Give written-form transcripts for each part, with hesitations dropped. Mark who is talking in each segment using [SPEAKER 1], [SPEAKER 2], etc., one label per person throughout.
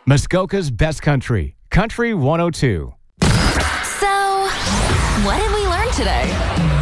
[SPEAKER 1] Muskoka's Best Country, Country 102.
[SPEAKER 2] So, what did we learn today?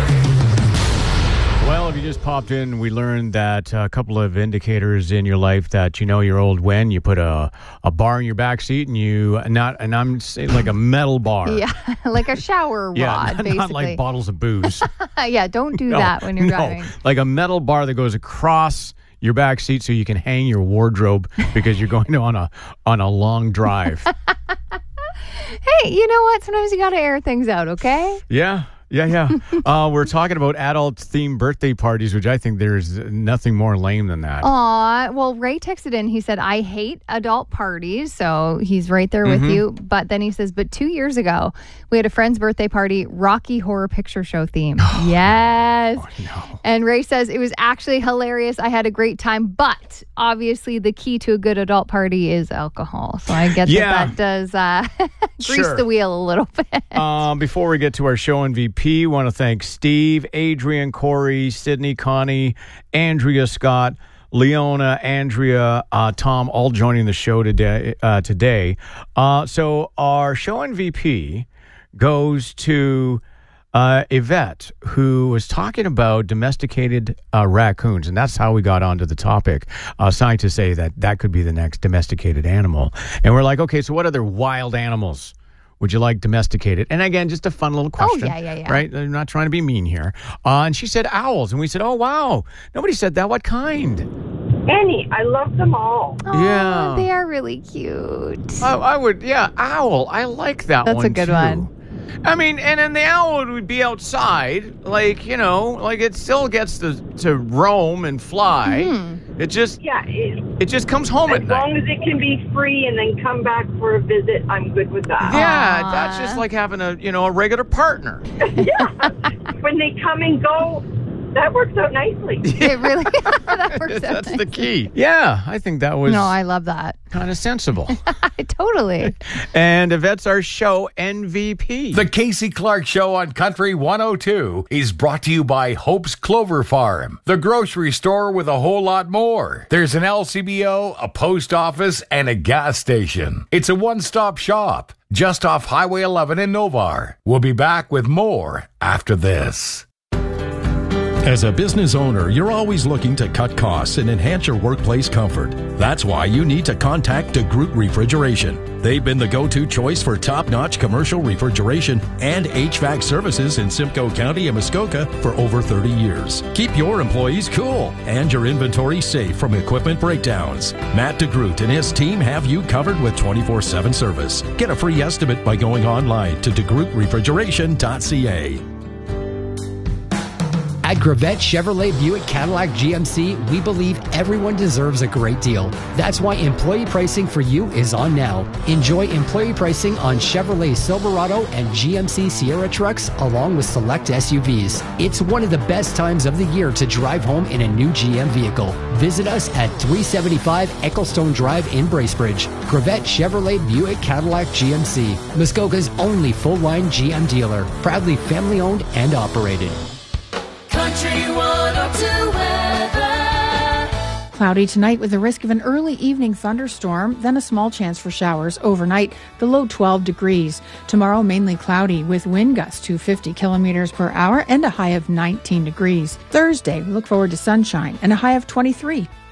[SPEAKER 1] Well, if you just popped in, we learned that a couple of indicators in your life that you know you're old when you put a bar in your back seat and I'm saying like a metal bar.
[SPEAKER 3] Yeah, like a shower rod, basically.
[SPEAKER 1] Not like bottles of booze.
[SPEAKER 3] Yeah, don't do that when you're driving.
[SPEAKER 1] Like a metal bar that goes across your back seat so you can hang your wardrobe because you're going on a long drive.
[SPEAKER 3] Hey, you know what? Sometimes you got to air things out, okay?
[SPEAKER 1] Yeah. We're talking about adult-themed birthday parties, which I think there's nothing more lame than that.
[SPEAKER 3] Aw, well, Ray texted in. He said, I hate adult parties, so he's right there with you. But then he says, but 2 years ago, we had a friend's birthday party, Rocky Horror Picture Show theme. Yes.
[SPEAKER 1] Oh, no.
[SPEAKER 3] And Ray says, it was actually hilarious. I had a great time, but obviously the key to a good adult party is alcohol. So I get that does grease the wheel a little bit.
[SPEAKER 1] Before we get to our show MVP, want to thank Steve, Adrian, Corey, Sydney, Connie, Andrea, Scott, Leona, Andrea, Tom, all joining the show today. So our show MVP goes to Yvette, who was talking about domesticated raccoons, and that's how we got onto the topic. Scientists say that could be the next domesticated animal. And we're like, okay, so what other wild animals would you like domesticated? And again, just a fun little question.
[SPEAKER 3] Oh, yeah.
[SPEAKER 1] Right? I'm not trying to be mean here. And she said owls. And we said, oh, wow. Nobody said that. What kind?
[SPEAKER 4] Any. I love them all.
[SPEAKER 3] Oh,
[SPEAKER 1] Yeah.
[SPEAKER 3] They are really cute.
[SPEAKER 1] I would, owl. I like that one,
[SPEAKER 3] That's a good
[SPEAKER 1] too.
[SPEAKER 3] one.
[SPEAKER 1] I mean, and then the owl would be outside, like it still gets to roam and fly. It just it just comes home at night.
[SPEAKER 4] As long as it can be free and then come back for a visit, I'm good with that.
[SPEAKER 1] Yeah,
[SPEAKER 3] Aww.
[SPEAKER 1] that's just like having a regular partner.
[SPEAKER 4] Yeah. When they come and go, that works out nicely.
[SPEAKER 3] It really that works out.
[SPEAKER 1] That's
[SPEAKER 3] nice.
[SPEAKER 1] the key. Yeah, I think that was
[SPEAKER 3] No, I love that.
[SPEAKER 1] kind of sensible.
[SPEAKER 3] Totally.
[SPEAKER 1] And Yvette's our show MVP.
[SPEAKER 5] The Casey Clark Show on Country 102 is brought to you by Hope's Clover Farm, the grocery store with a whole lot more. There's an LCBO, a post office, and a gas station. It's a one-stop shop just off Highway 11 in Novar. We'll be back with more after this.
[SPEAKER 6] As a business owner, you're always looking to cut costs and enhance your workplace comfort. That's why you need to contact DeGroot Refrigeration. They've been the go-to choice for top-notch commercial refrigeration and HVAC services in Simcoe County and Muskoka for over 30 years. Keep your employees cool and your inventory safe from equipment breakdowns. Matt DeGroot and his team have you covered with 24/7 service. Get a free estimate by going online to degrootrefrigeration.ca.
[SPEAKER 7] At Gravette Chevrolet Buick Cadillac GMC, we believe everyone deserves a great deal. That's why employee pricing for you is on now. Enjoy employee pricing on Chevrolet Silverado and GMC Sierra trucks, along with select SUVs. It's one of the best times of the year to drive home in a new GM vehicle. Visit us at 375 Ecclestone Drive in Bracebridge. Gravette Chevrolet Buick Cadillac GMC, Muskoka's only full-line GM dealer. Proudly family-owned and operated.
[SPEAKER 2] Country 102 weather.
[SPEAKER 8] Cloudy tonight with the risk of an early evening thunderstorm, then a small chance for showers overnight, the low 12 degrees. Tomorrow, mainly cloudy with wind gusts to 50 kilometers per hour and a high of 19 degrees. Thursday, we look forward to sunshine and a high of 23.